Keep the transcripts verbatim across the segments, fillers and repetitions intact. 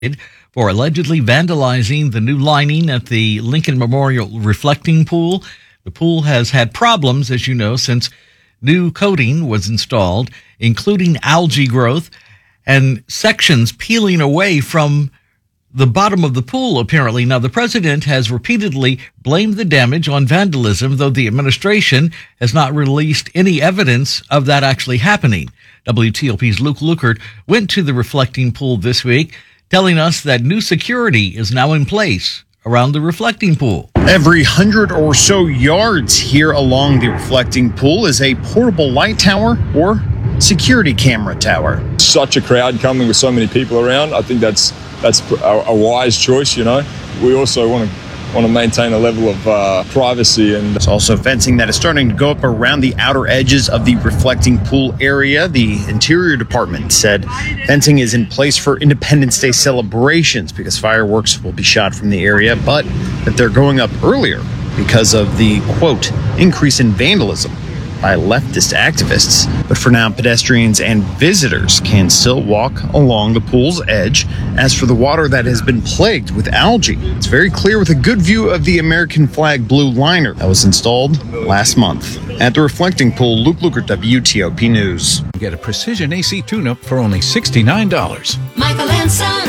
for allegedly vandalizing the new lining at the Lincoln Memorial Reflecting Pool. The pool has had problems, as you know, since new coating was installed, including algae growth and sections peeling away from the bottom of the pool, apparently. Now, the president has repeatedly blamed the damage on vandalism, though the administration has not released any evidence of that actually happening. W T O P's Luke Lukert went to the reflecting pool this week, telling us that new security is now in place around the reflecting pool. Every hundred or so yards here along the reflecting pool is a portable light tower or security camera tower. Such a crowd coming with so many people around. I think that's that's a, a wise choice, you know. We also want to want to maintain a level of uh, privacy. And there's also fencing that is starting to go up around the outer edges of the reflecting pool area. The Interior Department said fencing is in place for Independence Day celebrations because fireworks will be shot from the area, but that they're going up earlier because of the, quote, increase in vandalism by leftist activists. But for now, pedestrians and visitors can still walk along the pool's edge. As for the water that has been plagued with algae, it's very clear with a good view of the American flag blue liner that was installed last month. At the reflecting pool, Luke Lukert, W T O P News. Get a precision A C tune-up for only sixty-nine dollars. Michael and Son.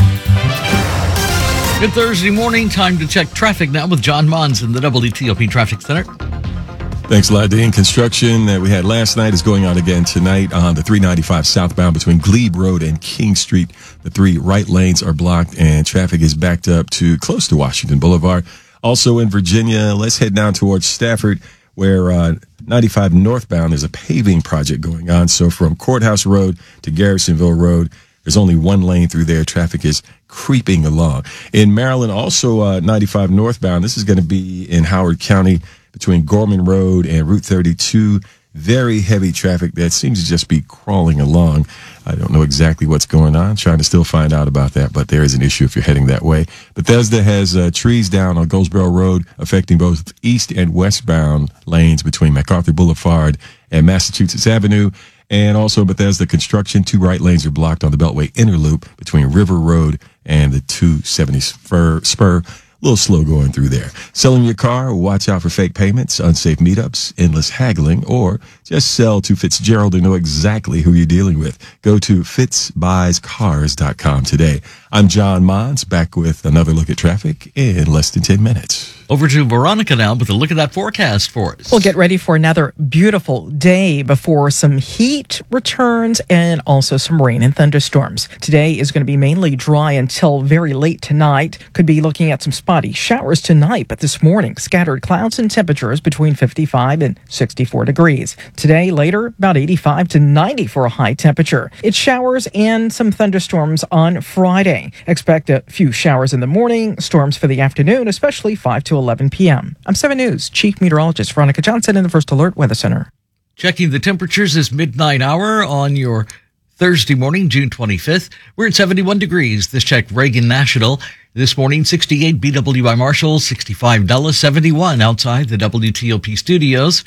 Good Thursday morning. Time to check traffic now with John Mons in the W T O P Traffic Center. Thanks a lot, Dean. Construction that we had last night is going on again tonight on the three ninety-five southbound between Glebe Road and King Street. The three right lanes are blocked and traffic is backed up to close to Washington Boulevard. Also in Virginia, let's head down towards Stafford, where uh, ninety-five northbound is a paving project going on. So from Courthouse Road to Garrisonville Road, there's only one lane through there. Traffic is creeping along. In Maryland, also uh, ninety-five northbound, this is going to be in Howard County, between Gorman Road and Route thirty-two. Very heavy traffic that seems to just be crawling along. I don't know exactly what's going on. Trying to still find out about that, but there is an issue if you're heading that way. Bethesda has uh, trees down on Goldsboro Road, affecting both east and westbound lanes between MacArthur Boulevard and Massachusetts Avenue. And also Bethesda construction, two right lanes are blocked on the Beltway Inner Loop between River Road and the two seventy Spur. Spur. A little slow going through there. Selling your car, watch out for fake payments, unsafe meetups, endless haggling, or just sell to Fitzgerald and know exactly who you're dealing with. Go to fitz buys cars dot com today. I'm John Mons, back with another look at traffic in less than ten minutes. Over to Veronica now with a look at that forecast for us. We'll get ready for another beautiful day before some heat returns and also some rain and thunderstorms. Today is going to be mainly dry until very late tonight. Could be looking at some spotty showers tonight, but this morning, scattered clouds and temperatures between fifty-five and sixty-four degrees. Today, later, about eighty-five to ninety for a high temperature. It's showers and some thunderstorms on Friday. Expect a few showers in the morning, storms for the afternoon, especially five to eleven p.m. I'm seven News Chief Meteorologist Veronica Johnson in the First Alert Weather Center. Checking the temperatures this midnight hour on your Thursday morning, June twenty-fifth. We're at seventy-one degrees. This check Reagan National. This morning, sixty-eight B W I Marshall, sixty-five Dulles, seventy-one outside the W T O P studios.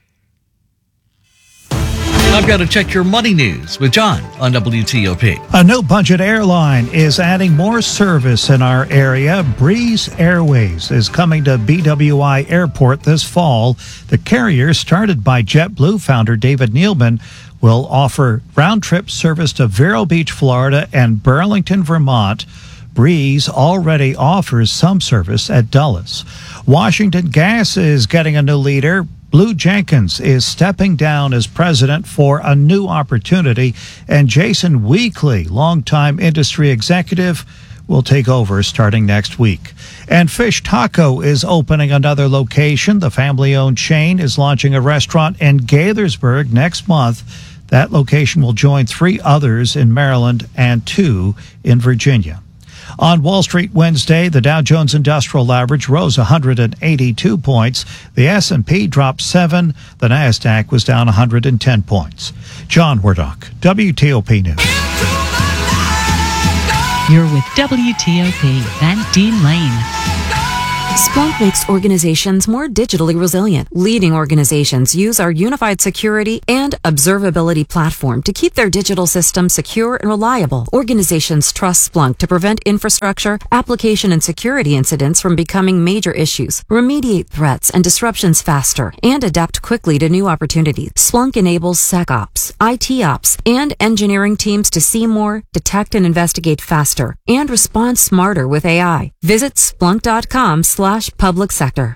I've got to check your money news with John on W T O P. A no-budget airline is adding more service in our area. Breeze Airways is coming to B W I Airport this fall. The carrier, started by JetBlue founder David Neilman, will offer round-trip service to Vero Beach, Florida, and Burlington, Vermont. Breeze already offers some service at Dulles. Washington Gas is getting a new leader. Blue Jenkins is stepping down as president for a new opportunity, and Jason Weekly, longtime industry executive, will take over starting next week. And Fish Taco is opening another location. The family-owned chain is launching a restaurant in Gaithersburg next month. That location will join three others in Maryland and two in Virginia. On Wall Street Wednesday, the Dow Jones Industrial Average rose one hundred eighty-two points. The S and P dropped seven. The NASDAQ was down one hundred ten points. John Wardock, W T O P News. You're with W T O P and Dean Lane. Splunk makes organizations more digitally resilient. Leading organizations use our unified security and observability platform to keep their digital systems secure and reliable. Organizations trust Splunk to prevent infrastructure, application, and security incidents from becoming major issues, remediate threats and disruptions faster, and adapt quickly to new opportunities. Splunk enables SecOps, I T Ops, and engineering teams to see more, detect and investigate faster, and respond smarter with A I. Visit splunk.com slash public sector.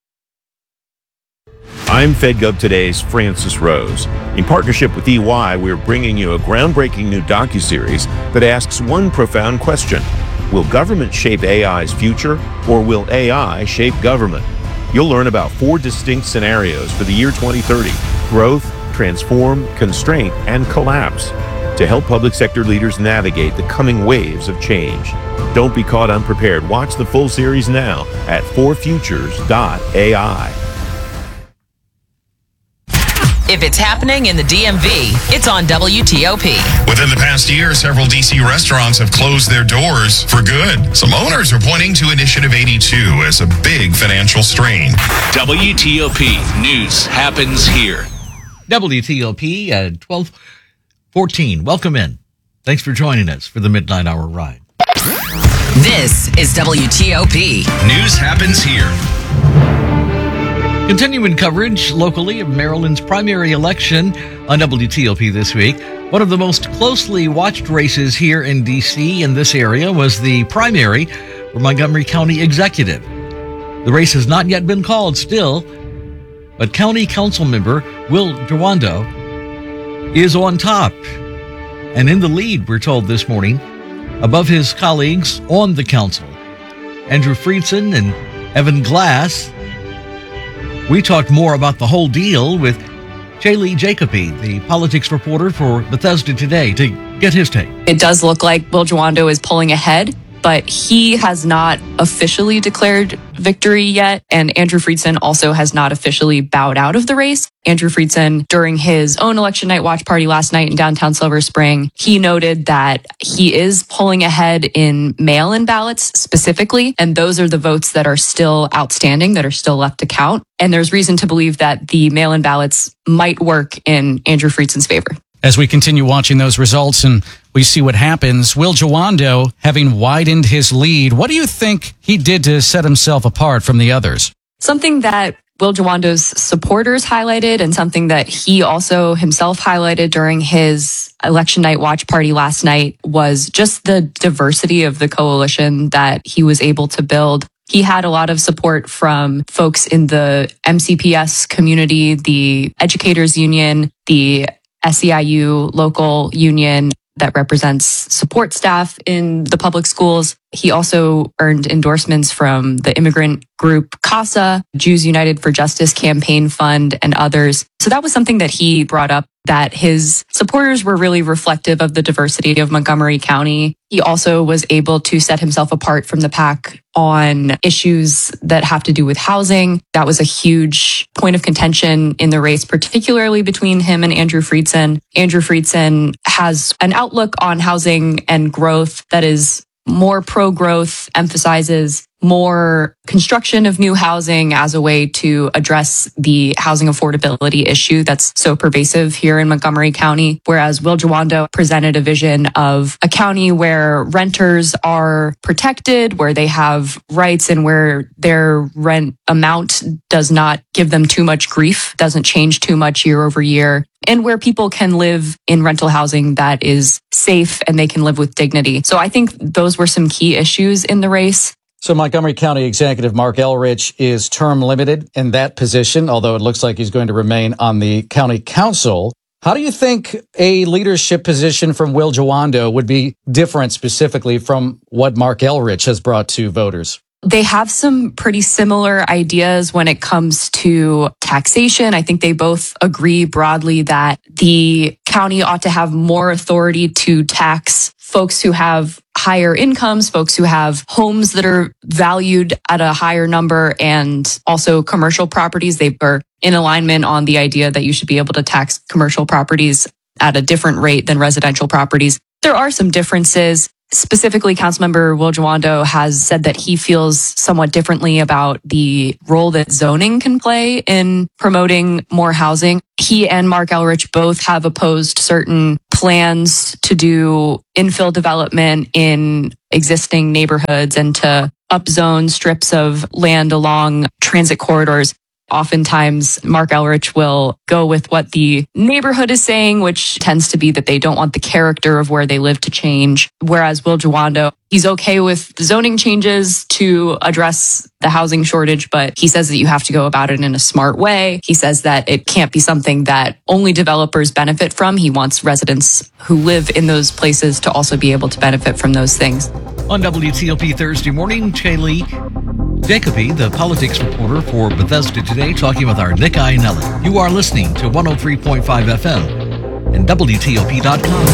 I'm FedGov Today's Francis Rose. In partnership with E Y, we're bringing you a groundbreaking new docuseries that asks one profound question. Will government shape A I's future, or will A I shape government? You'll learn about four distinct scenarios for the year twenty thirty: growth, transform, constraint, and collapse, to help public sector leaders navigate the coming waves of change. Don't be caught unprepared. Watch the full series now at four futures dot A I. If it's happening in the D M V, it's on W T O P. Within the past year, several D C restaurants have closed their doors for good. Some owners are pointing to Initiative eighty-two as a big financial strain. W T O P News happens here. W T O P at twelve fourteen. Welcome in. Thanks for joining us for the Midnight Hour ride. This is W T O P. News happens here. Continuing coverage locally of Maryland's primary election on W T O P this week. One of the most closely watched races here in D C in this area was the primary for Montgomery County Executive. The race has not yet been called still, but County Council member Will Jawando is on top and in the lead, we're told this morning, above his colleagues on the council, Andrew Friedson and Evan Glass. We talked more about the whole deal with Shaylee Jacoby, the politics reporter for Bethesda Today, to get his take. It does look like Will Jawando is pulling ahead, but he has not officially declared victory yet, and Andrew Friedson also has not officially bowed out of the race. Andrew Friedson, during his own election night watch party last night in downtown Silver Spring, he noted that he is pulling ahead in mail-in ballots specifically, and those are the votes that are still outstanding, that are still left to count. And there's reason to believe that the mail-in ballots might work in Andrew Friedson's favor. As we continue watching those results and we see what happens, Will Jawando having widened his lead, what do you think he did to set himself apart from the others? Something that Will Jawando's supporters highlighted, and something that he also himself highlighted during his election night watch party last night, was just the diversity of the coalition that he was able to build. He had a lot of support from folks in the M C P S community, the Educators Union, the S E I U local union that represents support staff in the public schools. He also earned endorsements from the immigrant group CASA, Jews United for Justice Campaign Fund, and others. So that was something that he brought up, that his supporters were really reflective of the diversity of Montgomery County. He also was able to set himself apart from the pack on issues that have to do with housing. That was a huge point of contention in the race, particularly between him and Andrew Friedson. Andrew Friedson has an outlook on housing and growth that is more pro-growth, emphasizes more construction of new housing as a way to address the housing affordability issue that's so pervasive here in Montgomery County. Whereas Will Jawando presented a vision of a county where renters are protected, where they have rights, and where their rent amount does not give them too much grief, doesn't change too much year over year, and where people can live in rental housing that is safe and they can live with dignity. So I think those were some key issues in the race. So Montgomery County Executive Mark Elrich is term limited in that position, although it looks like he's going to remain on the county council. How do you think a leadership position from Will Jawando would be different specifically from what Mark Elrich has brought to voters? They have some pretty similar ideas when it comes to taxation. I think they both agree broadly that the county ought to have more authority to tax folks who have higher incomes, folks who have homes that are valued at a higher number, and also commercial properties. They are in alignment on the idea that you should be able to tax commercial properties at a different rate than residential properties. There are some differences. Specifically, Councilmember Will Jawando has said that he feels somewhat differently about the role that zoning can play in promoting more housing. He and Mark Elrich both have opposed certain plans to do infill development in existing neighborhoods and to upzone strips of land along transit corridors. Oftentimes, Mark Elrich will go with what the neighborhood is saying, which tends to be that they don't want the character of where they live to change. Whereas Will Jawando, he's okay with zoning changes to address the housing shortage, but he says that you have to go about it in a smart way. He says that it can't be something that only developers benefit from. He wants residents who live in those places to also be able to benefit from those things. On W T O P Thursday morning, Shaylee Jacoby, the politics reporter for Bethesda Today, talking with our Nick Iannelli. You are listening to one oh three point five F M and W T O P dot com.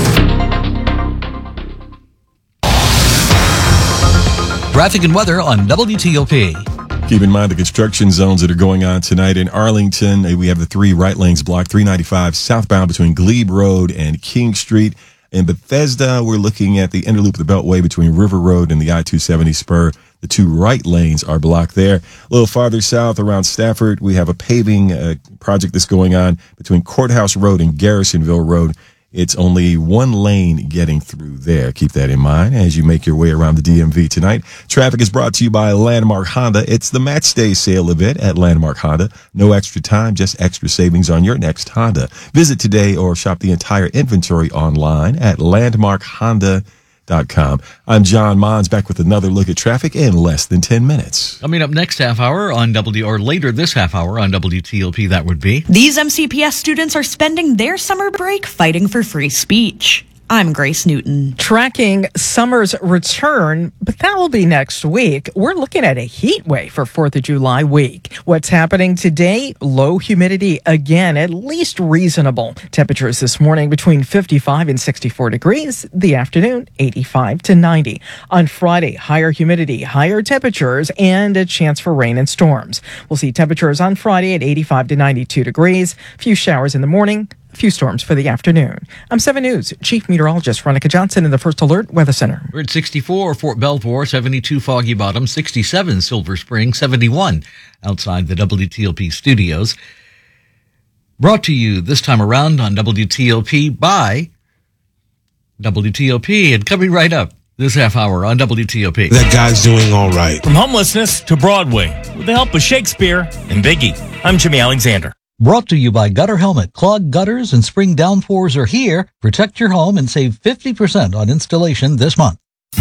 Traffic and weather on W T O P. Keep in mind the construction zones that are going on tonight in Arlington. We have the three right lanes blocked, three ninety-five southbound between Glebe Road and King Street. In Bethesda, we're looking at the inner loop of the Beltway between River Road and the I two seventy spur. The two right lanes are blocked there. A little farther south around Stafford, we have a paving uh, project that's going on between Courthouse Road and Garrisonville Road. It's only one lane getting through there. Keep that in mind as you make your way around the D M V tonight. Traffic is brought to you by Landmark Honda. It's the Match Day sale event at Landmark Honda. No extra time, just extra savings on your next Honda. Visit today or shop the entire inventory online at landmark honda dot com. I'm John Mons, back with another look at traffic in less than ten minutes. Coming up next half hour on W, or later this half hour on W T O P, that would be. These M C P S students are spending their summer break fighting for free speech. I'm Grace Newton. Tracking summer's return, but that will be next week. We're looking at a heat wave for fourth of July week. What's happening today? Low humidity again, at least reasonable. Temperatures this morning between fifty-five and sixty-four degrees. The afternoon, eighty-five to ninety. On Friday, higher humidity, higher temperatures, and a chance for rain and storms. We'll see temperatures on Friday at eighty-five to ninety-two degrees. A few showers in the morning. A few storms for the afternoon. I'm seven News Chief Meteorologist Veronica Johnson in the First Alert Weather Center. We're at sixty-four, Fort Belvoir, seventy-two, Foggy Bottom, sixty-seven, Silver Spring, seventy-one outside the W T O P studios. Brought to you this time around on W T O P by W T O P. And coming right up this half hour on W T O P. That guy's doing all right. From homelessness to Broadway, with the help of Shakespeare and Biggie. I'm Jimmy Alexander. Brought to you by Gutter Helmet. Clogged gutters and spring downpours are here. Protect your home and save fifty percent on installation this month.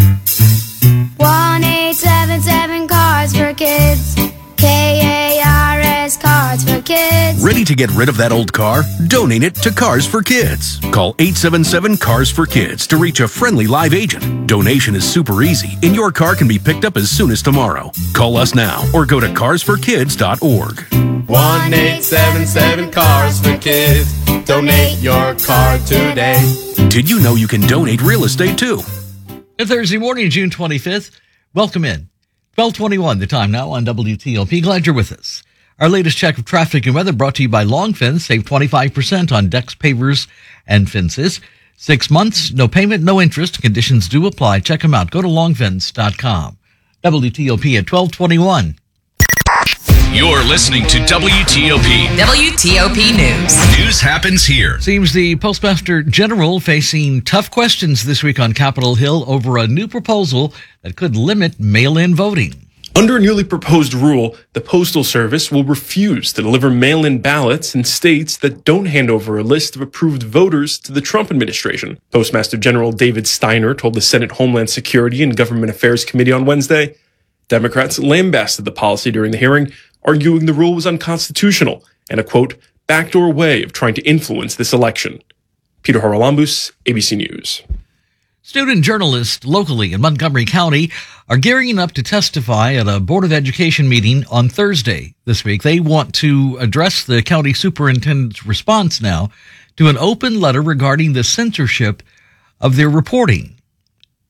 one eight seven seven Cars for Kids. K A R S Cars for Kids. Ready to get rid of that old car? Donate it to Cars for Kids. Call eight seven seven Cars for Kids to reach a friendly live agent. Donation is super easy, and your car can be picked up as soon as tomorrow. Call us now or go to cars for kids dot org. one eight seven seven Cars for Kids. Donate your car today. Did you know you can donate real estate too? And Thursday morning, June twenty-fifth. Welcome in. twelve twenty-one, the time now on W T O P. Glad you're with us. Our latest check of traffic and weather brought to you by Long Fence. Save twenty-five percent on decks, pavers, and fences. Six months, no payment, no interest. Conditions do apply. Check them out. Go to long fence dot com. W T O P at twelve twenty-one. You're listening to W T O P. W T O P News. News happens here. Seems the Postmaster General facing tough questions this week on Capitol Hill over a new proposal that could limit mail-in voting. Under a newly proposed rule, the Postal Service will refuse to deliver mail-in ballots in states that don't hand over a list of approved voters to the Trump administration. Postmaster General David Steiner told the Senate Homeland Security and Government Affairs Committee on Wednesday. Democrats lambasted the policy during the hearing, arguing the rule was unconstitutional and a, quote, backdoor way of trying to influence this election. Peter Haralambous, A B C News. Student journalists locally in Montgomery County are gearing up to testify at a Board of Education meeting on Thursday this week. They want to address the county superintendent's response now to an open letter regarding the censorship of their reporting.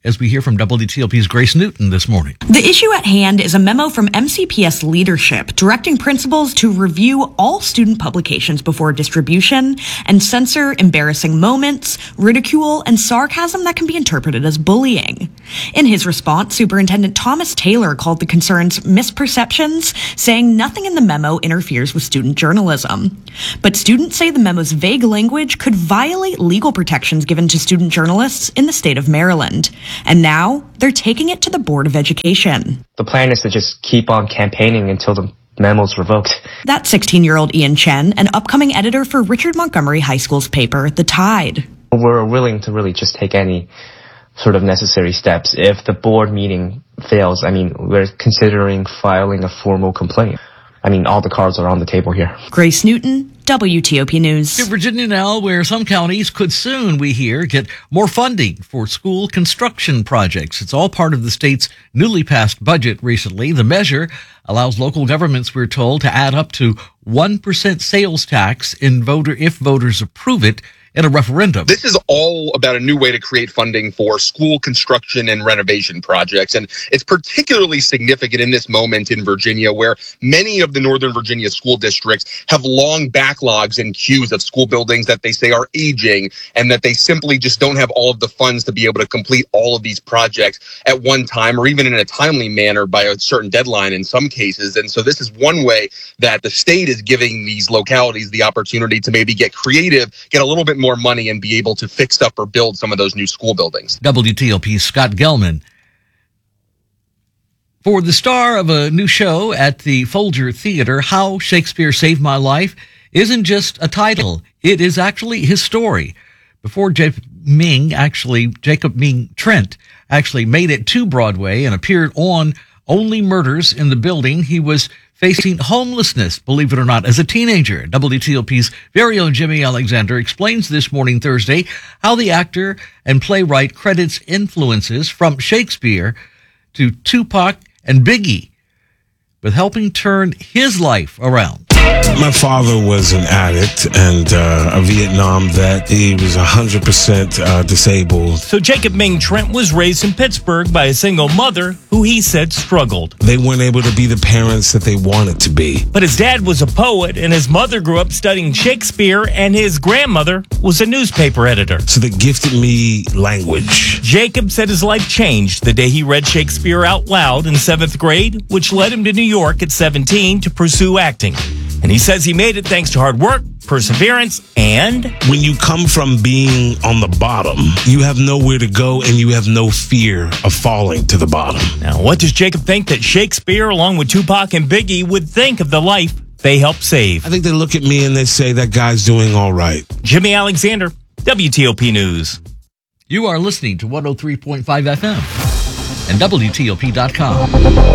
as we hear from W T O P's Grace Newton this morning. The issue at hand is a memo from M C P S leadership directing principals to review all student publications before distribution and censor embarrassing moments, ridicule, and sarcasm that can be interpreted as bullying. In his response, Superintendent Thomas Taylor called the concerns misperceptions, saying nothing in the memo interferes with student journalism. But students say the memo's vague language could violate legal protections given to student journalists in the state of Maryland. And now they're taking it to the Board of Education. The plan is to just keep on campaigning until the memo's revoked. That's sixteen-year-old Ian Chen, an upcoming editor for Richard Montgomery High School's paper, The Tide. We're willing to really just take any sort of necessary steps. If the board meeting fails, I mean, we're considering filing a formal complaint. I mean, all the cards are on the table here. Grace Newton, W T O P News. To Virginia now, where some counties could soon, we hear, get more funding for school construction projects. It's all part of the state's newly passed budget recently. The measure allows local governments, we're told, to add up to one percent sales tax in voter if voters approve it in a referendum. This is all about a new way to create funding for school construction and renovation projects. And it's particularly significant in this moment in Virginia, where many of the Northern Virginia school districts have long backlogs and queues of school buildings that they say are aging, and that they simply just don't have all of the funds to be able to complete all of these projects at one time, or even in a timely manner by a certain deadline in some cases. And so this is one way that the state is giving these localities the opportunity to maybe get creative, get a little bit more money, and be able to fix up or build some of those new school buildings. W T O P's Scott Gelman. For the star of a new show at the Folger Theater, How Shakespeare Saved My Life isn't just a title. It is actually his story. Before Jacob Ming, actually, Jacob Ming Trent actually made it to Broadway and appeared on Only Murders in the Building, he was facing homelessness, believe it or not, as a teenager. W T O P's very own Jimmy Alexander explains this morning, Thursday, how the actor and playwright credits influences from Shakespeare to Tupac and Biggie with helping turn his life around. My father was an addict and uh, a Vietnam vet. He was one hundred percent uh, disabled. So Jacob Ming Trent was raised in Pittsburgh by a single mother who he said struggled. They weren't able to be the parents that they wanted to be. But his dad was a poet, and his mother grew up studying Shakespeare, and his grandmother was a newspaper editor. So they gifted me language. Jacob said his life changed the day he read Shakespeare out loud in seventh grade, which led him to New York at seventeen to pursue acting. And he says he made it thanks to hard work, perseverance, and... When you come from being on the bottom, you have nowhere to go and you have no fear of falling to the bottom. Now, what does Jacob think that Shakespeare, along with Tupac and Biggie, would think of the life they helped save? I think they look at me and they say that guy's doing all right. Jimmy Alexander, W T O P News. You are listening to one oh three point five F M and W T O P dot com.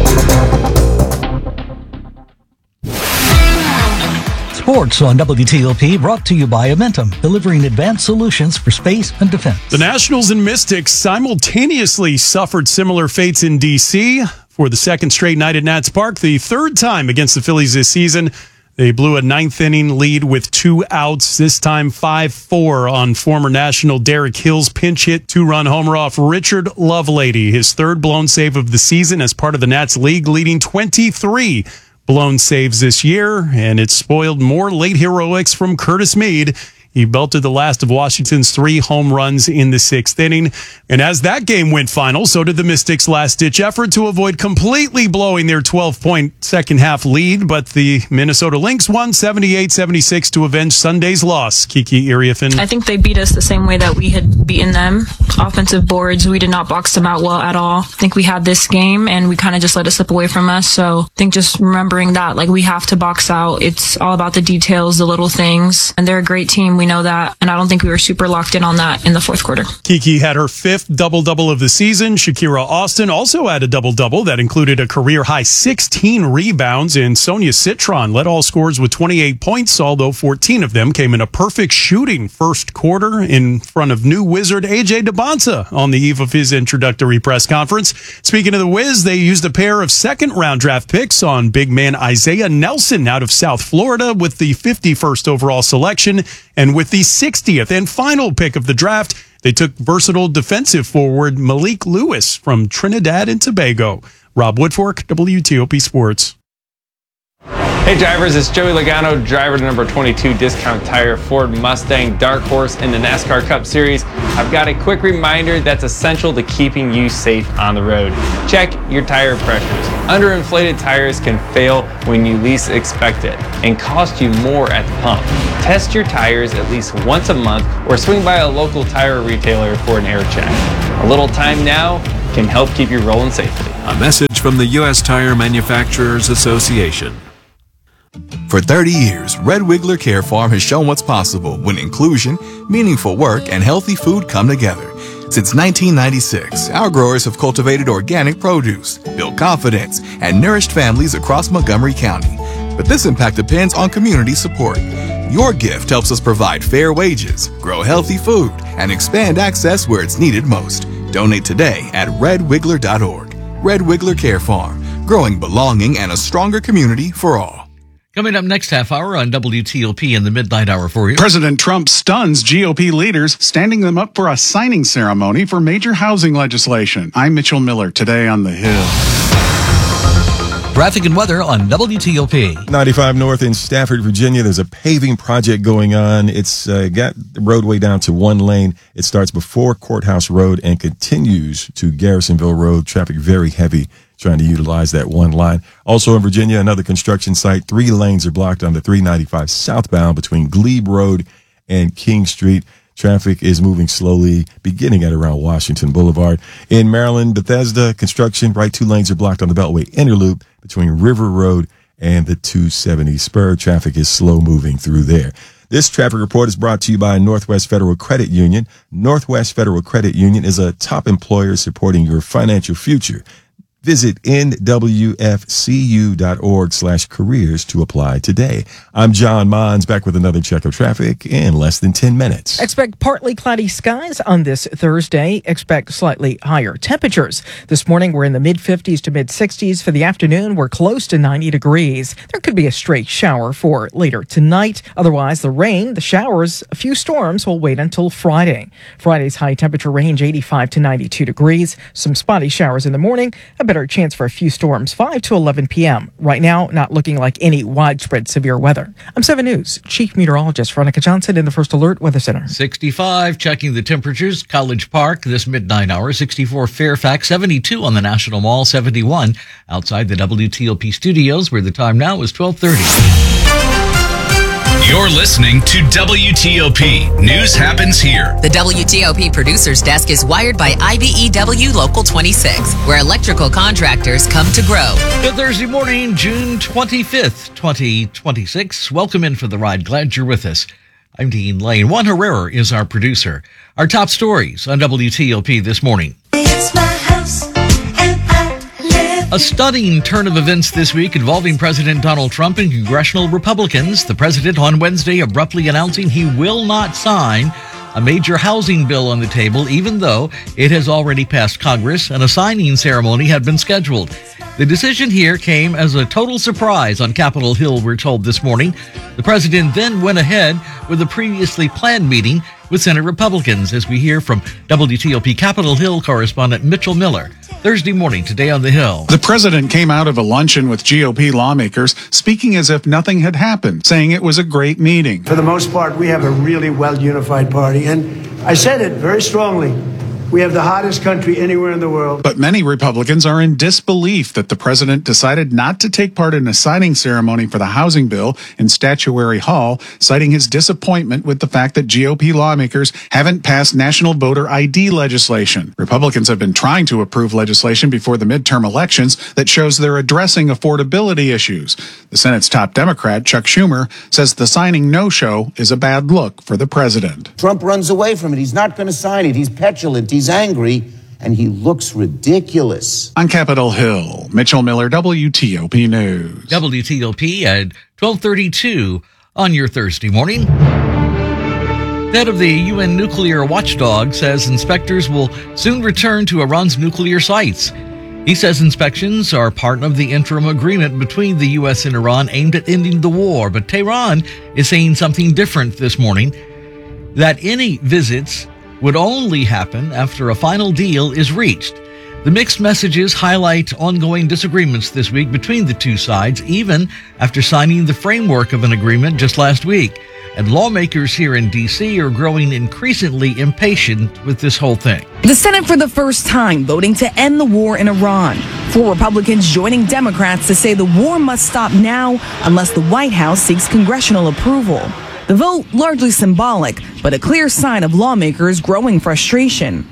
Sports on W T O P, brought to you by Amentum, delivering advanced solutions for space and defense. The Nationals and Mystics simultaneously suffered similar fates in D C for the second straight night at Nats Park, the third time against the Phillies this season. They blew a ninth inning lead with two outs, this time five four on former National Derek Hill's pinch hit two-run homer off Richard Lovelady, his third blown save of the season as part of the Nats league, leading twenty-three blown saves this year, and it spoiled more late heroics from Curtis Mead. He belted the last of Washington's three home runs in the sixth inning. And as that game went final, so did the Mystics' last-ditch effort to avoid completely blowing their twelve-point second-half lead. But the Minnesota Lynx won seventy-eight seventy-six to avenge Sunday's loss. Kiki Iriafen. I think they beat us the same way that we had beaten them. Offensive boards, we did not box them out well at all. I think we had this game, and we kind of just let it slip away from us. So I think just remembering that, like, we have to box out. It's all about the details, the little things. And they're a great team. We know that, and I don't think we were super locked in on that in the fourth quarter. Kiki had her fifth double-double of the season. Shakira Austin also had a double-double that included a career-high sixteen rebounds, and Sonia Citron led all scorers with twenty-eight points, although fourteen of them came in a perfect shooting first quarter in front of new Wizard A J DeBonta on the eve of his introductory press conference. Speaking of the Wiz, they used a pair of second-round draft picks on big man Isaiah Nelson out of South Florida with the fifty-first overall selection, and with the sixtieth and final pick of the draft, They took versatile defensive forward Malik Lewis from Trinidad and Tobago. Rob Woodfork, W T O P Sports. Hey drivers, it's Joey Logano, driver to number twenty-two Discount Tire Ford Mustang Dark Horse in the NASCAR Cup Series. I've got a quick reminder that's essential to keeping you safe on the road. Check your tire pressures. Underinflated tires can fail when you least expect it and cost you more at the pump. Test your tires at least once a month or swing by a local tire retailer for an air check. A little time now can help keep you rolling safely. A message from the U S Tire Manufacturers Association. For thirty years, Red Wiggler Care Farm has shown what's possible when inclusion, meaningful work, and healthy food come together. Since nineteen ninety-six, our growers have cultivated organic produce, built confidence, and nourished families across Montgomery County. But this impact depends on community support. Your gift helps us provide fair wages, grow healthy food, and expand access where it's needed most. Donate today at red wiggler dot org. Red Wiggler Care Farm, growing belonging and a stronger community for all. Coming up next half hour on W T O P in the midnight hour for you. President Trump stuns G O P leaders, standing them up for a signing ceremony for major housing legislation. I'm Mitchell Miller, today on The Hill. Traffic and weather on W T O P. ninety-five North in Stafford, Virginia. There's a paving project going on. It's uh, got the roadway down to one lane. It starts before Courthouse Road and continues to Garrisonville Road. Traffic very heavy, trying to utilize that one line. Also in Virginia, another construction site. Three lanes are blocked on the three ninety-five southbound between Glebe Road and King Street. Traffic is moving slowly, beginning at around Washington Boulevard. In Maryland, Bethesda, construction, right two lanes are blocked on the Beltway Inner Loop between River Road and the two seventy spur. Traffic is slow moving through there. This traffic report is brought to you by Northwest Federal Credit Union. Northwest Federal Credit Union is a top employer supporting your financial future. Visit N W F C U dot org slash careers to apply today. I'm John Mons, back with another check of traffic in less than ten minutes. Expect partly cloudy skies on this Thursday. Expect slightly higher temperatures. This morning, we're in the mid fifties to mid sixties. For the afternoon, we're close to ninety degrees. There could be a stray shower for later tonight. Otherwise, the rain, the showers, a few storms will wait until Friday. Friday's high temperature range eighty-five to ninety-two degrees. Some spotty showers in the morning. A better chance for a few storms five to eleven p.m. Right now, not looking like any widespread severe weather. I'm seven News Chief Meteorologist Veronica Johnson in the First Alert Weather Center. sixty-five, checking the temperatures. College Park this midnight hour. sixty-four Fairfax, seventy-two on the National Mall, seventy-one outside the W T O P studios, where the time now is twelve thirty. You're listening to W T O P. News happens here. The W T O P Producers Desk is wired by I B E W Local twenty-six, where electrical contractors come to grow. Good Thursday morning, June twenty-fifth, twenty twenty-six. Welcome in for the ride. Glad you're with us. I'm Dean Lane. Juan Herrera is our producer. Our top stories on W T O P this morning. It's my house and I live. A stunning turn of events this week involving President Donald Trump and congressional Republicans. The president on Wednesday abruptly announcing he will not sign a major housing bill on the table, even though it has already passed Congress and a signing ceremony had been scheduled. The decision here came as a total surprise on Capitol Hill, we're told this morning. The president then went ahead with a previously planned meeting with Senate Republicans, as we hear from W T O P Capitol Hill correspondent Mitchell Miller. Thursday morning, today on The Hill. The president came out of a luncheon with G O P lawmakers, speaking as if nothing had happened, saying it was a great meeting. For the most part, we have a really well-unified party, and I said it very strongly. We have the hottest country anywhere in the world. But many Republicans are in disbelief that the president decided not to take part in a signing ceremony for the housing bill in Statuary Hall, citing his disappointment with the fact that G O P lawmakers haven't passed national voter I D legislation. Republicans have been trying to approve legislation before the midterm elections that shows they're addressing affordability issues. The Senate's top Democrat, Chuck Schumer, says the signing no-show is a bad look for the president. Trump runs away from it. He's not going to sign it. He's petulant. He's angry, and he looks ridiculous. On Capitol Hill, Mitchell Miller, W T O P News. W T O P at twelve thirty-two on your Thursday morning. Head of the U N nuclear watchdog says inspectors will soon return to Iran's nuclear sites. He says inspections are part of the interim agreement between the U S and Iran aimed at ending the war, but Tehran is saying something different this morning, that any visits would only happen after a final deal is reached. The mixed messages highlight ongoing disagreements this week between the two sides, even after signing the framework of an agreement just last week. And lawmakers here in D C are growing increasingly impatient with this whole thing. The Senate for the first time voting to end the war in Iran. Four Republicans joining Democrats to say the war must stop now unless the White House seeks congressional approval. The vote largely symbolic, but a clear sign of lawmakers' growing frustration.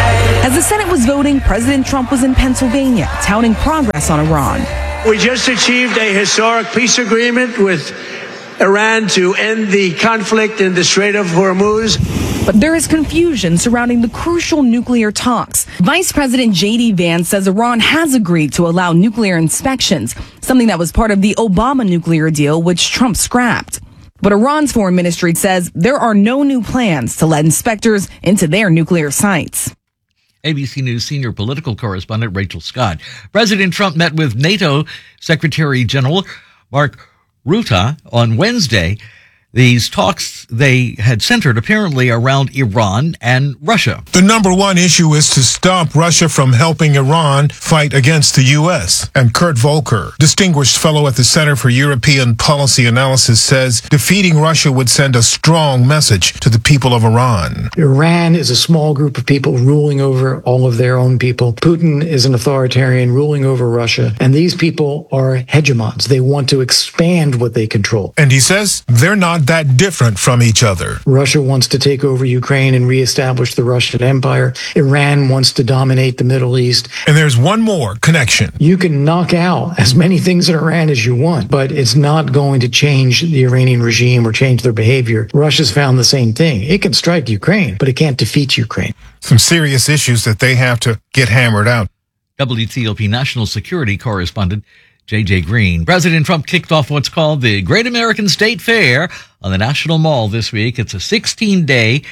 As the Senate was voting, President Trump was in Pennsylvania, touting progress on Iran. We just achieved a historic peace agreement with Iran to end the conflict in the Strait of Hormuz. But there is confusion surrounding the crucial nuclear talks. Vice President J D Vance says Iran has agreed to allow nuclear inspections, something that was part of the Obama nuclear deal, which Trump scrapped. But Iran's foreign ministry says there are no new plans to let inspectors into their nuclear sites. A B C News senior political correspondent Rachel Scott. President Trump met with NATO Secretary General Mark Rutte on Wednesday. These talks, they had centered apparently around Iran and Russia. The number one issue is to stop Russia from helping Iran fight against the U S. And Kurt Volker, distinguished fellow at the Center for European Policy Analysis, says defeating Russia would send a strong message to the people of Iran. Iran is a small group of people ruling over all of their own people. Putin is an authoritarian ruling over Russia. And these people are hegemons. They want to expand what they control. And he says they're not that different from each other. Russia wants to take over Ukraine and reestablish the Russian Empire. Iran wants to dominate the Middle East. And there's one more connection. You can knock out as many things in Iran as you want, but it's not going to change the Iranian regime or change their behavior. Russia's found the same thing. It can strike Ukraine, but it can't defeat Ukraine. Some serious issues that they have to get hammered out. W T O P national security correspondent J J Green. President Trump kicked off what's called the Great American State Fair on the National Mall this week. It's a sixteen-day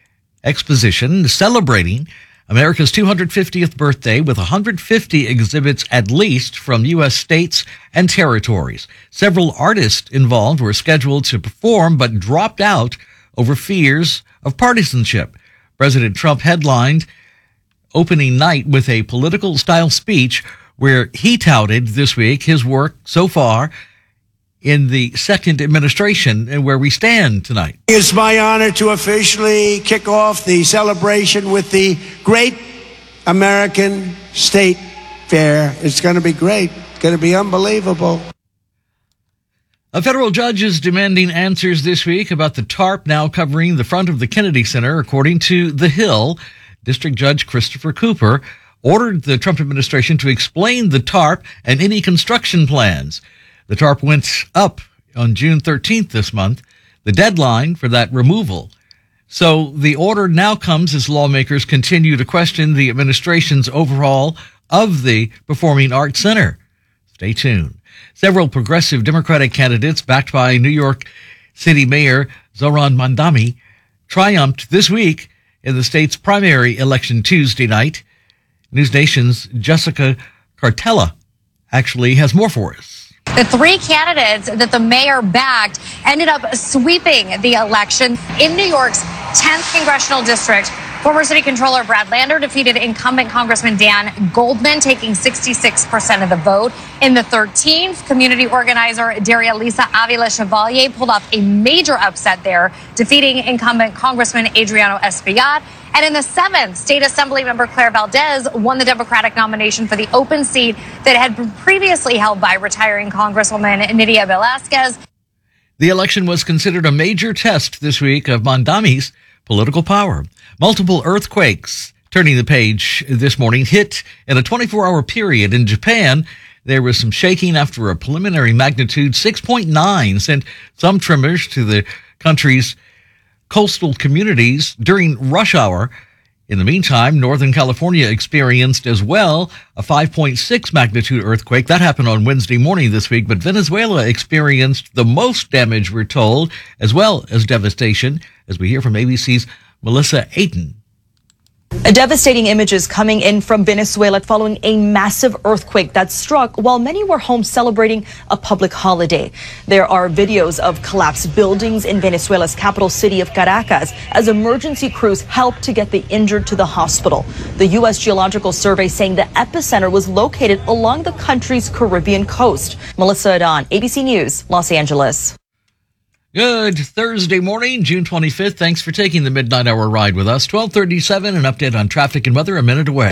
exposition celebrating America's two hundred fiftieth birthday with one hundred fifty exhibits at least from U S states and territories. Several artists involved were scheduled to perform but dropped out over fears of partisanship. President Trump headlined opening night with a political-style speech where he touted this week his work so far in the second administration and where we stand tonight. It's my honor to officially kick off the celebration with the Great American State Fair. It's going to be great. It's going to be unbelievable. A federal judge is demanding answers this week about the tarp now covering the front of the Kennedy Center, according to The Hill. District Judge Christopher Cooper ordered the Trump administration to explain the tarp and any construction plans. The tarp went up on June thirteenth this month, the deadline for that removal. So the order now comes as lawmakers continue to question the administration's overhaul of the Performing Arts Center. Stay tuned. Several progressive Democratic candidates backed by New York City Mayor Zohran Mamdani triumphed this week in the state's primary election Tuesday night. News Nation's Jessica Cartella actually has more for us. The three candidates that the mayor backed ended up sweeping the election in New York's tenth congressional district. Former City Controller Brad Lander defeated incumbent Congressman Dan Goldman, taking sixty-six percent of the vote. In the thirteenth, community organizer Daria Lisa Avila Chevalier pulled off a major upset there, defeating incumbent Congressman Adriano Espaillat. And in the seventh, State Assembly member Claire Valdez won the Democratic nomination for the open seat that had been previously held by retiring Congresswoman Nydia Velázquez. The election was considered a major test this week of Mamdani's political power. Multiple earthquakes, turning the page this morning, hit in a twenty-four hour period in Japan. There was some shaking after a preliminary magnitude six point nine sent some tremors to the country's coastal communities during rush hour. In the meantime, Northern California experienced as well a five point six magnitude earthquake. That happened on Wednesday morning this week, but Venezuela experienced the most damage, we're told, as well as devastation, as we hear from A B C's Melissa Aiton. A devastating images coming in from Venezuela following a massive earthquake that struck while many were home celebrating a public holiday. There are videos of collapsed buildings in Venezuela's capital city of Caracas as emergency crews helped to get the injured to the hospital. The U S Geological Survey saying the epicenter was located along the country's Caribbean coast. Melissa Adon, A B C News, Los Angeles. Good Thursday morning, June twenty-fifth. Thanks for taking the midnight hour ride with us. twelve thirty-seven, an update on traffic and weather a minute away.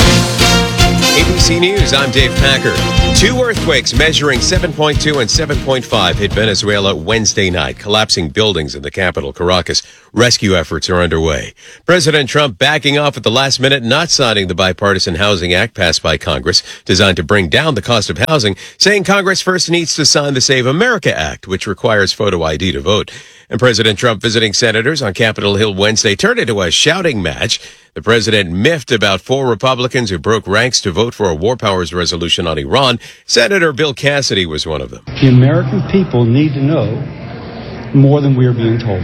A B C News, I'm Dave Packer. Two earthquakes measuring seven point two and seven point five hit Venezuela Wednesday night, collapsing buildings in the capital, Caracas. Rescue efforts are underway. President Trump backing off at the last minute, not signing the Bipartisan Housing Act passed by Congress, designed to bring down the cost of housing, saying Congress first needs to sign the Save America Act, which requires photo I D to vote. And President Trump visiting senators on Capitol Hill Wednesday turned into a shouting match. The president miffed about four Republicans who broke ranks to vote for a war powers resolution on Iran. Senator Bill Cassidy was one of them. The American people need to know more than we are being told.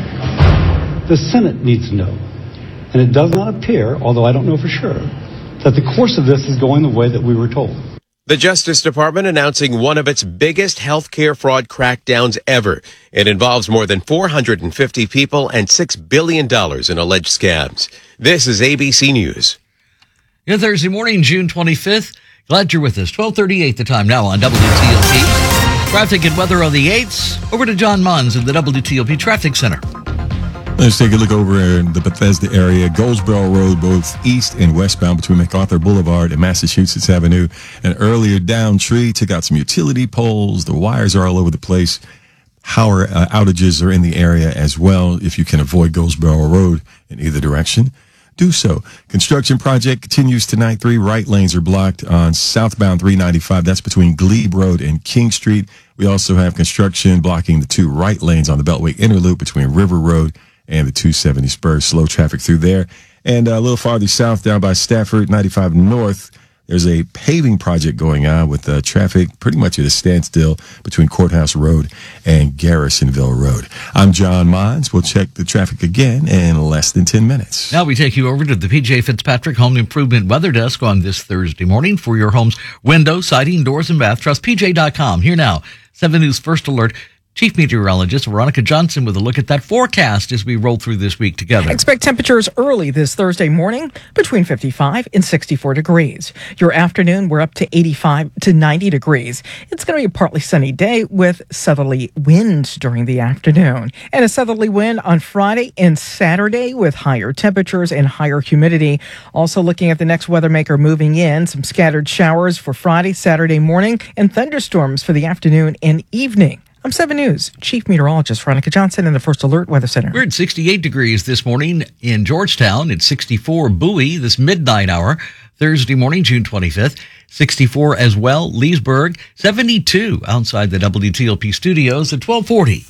The Senate needs to know. And it does not appear, although I don't know for sure, that the course of this is going the way that we were told. The Justice Department announcing one of its biggest healthcare fraud crackdowns ever. It involves more than four hundred fifty people and six billion dollars in alleged scams. This is A B C News. Good Thursday morning, June twenty-fifth. Glad you're with us. twelve thirty-eight the time now on W T O P. Traffic and weather on the eights. Over to John Munns in the W T O P Traffic Center. Let's take a look over in the Bethesda area. Goldsboro Road, both east and westbound between MacArthur Boulevard and Massachusetts Avenue. An earlier down tree took out some utility poles. The wires are all over the place. Power uh, outages are in the area as well. If you can avoid Goldsboro Road in either direction, do so. Construction project continues tonight. Three right lanes are blocked on southbound three ninety-five. That's between Glebe Road and King Street. We also have construction blocking the two right lanes on the Beltway Inner Loop between River Road and the two seventy Spurs. Slow traffic through there. And a little farther south down by Stafford, ninety-five North, there's a paving project going on with uh, traffic pretty much at a standstill between Courthouse Road and Garrisonville Road. I'm John Munns. We'll check the traffic again in less than ten minutes. Now we take you over to the P J Fitzpatrick Home Improvement Weather Desk on this Thursday morning for your home's window, siding, doors, and bath. Trust P J dot com. Here now, seven News First Alert. Chief Meteorologist Veronica Johnson with a look at that forecast as we roll through this week together. Expect temperatures early this Thursday morning between fifty-five and sixty-four degrees. Your afternoon, we're up to eighty-five to ninety degrees. It's going to be a partly sunny day with southerly winds during the afternoon. And a southerly wind on Friday and Saturday with higher temperatures and higher humidity. Also looking at the next weather maker moving in, some scattered showers for Friday, Saturday morning, and thunderstorms for the afternoon and evening. I'm seven News Chief Meteorologist Veronica Johnson in the First Alert Weather Center. We're at sixty-eight degrees this morning in Georgetown. It's sixty-four Bowie this midnight hour, Thursday morning, June twenty-fifth. sixty-four as well, Leesburg. seventy-two outside the W T O P studios at twelve forty.